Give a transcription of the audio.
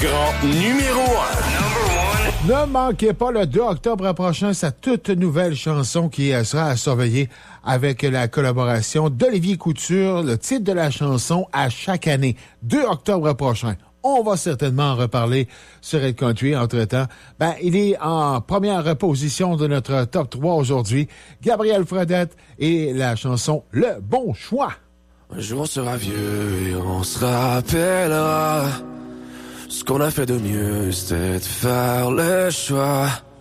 grand numéro 1. Ne manquez pas le 2 octobre prochain sa toute nouvelle chanson qui sera à surveiller avec la collaboration d'Olivier Couture. Le titre de la chanson à chaque année. 2 octobre prochain. On va certainement en reparler sur Red Country. Entre-temps, il est en première position de notre top 3 aujourd'hui. Gabriel Fredette et la chanson Le Bon Choix. Un jour on sera vieux et on se rappellera. Ce qu'on a fait de mieux, c'était de faire le choix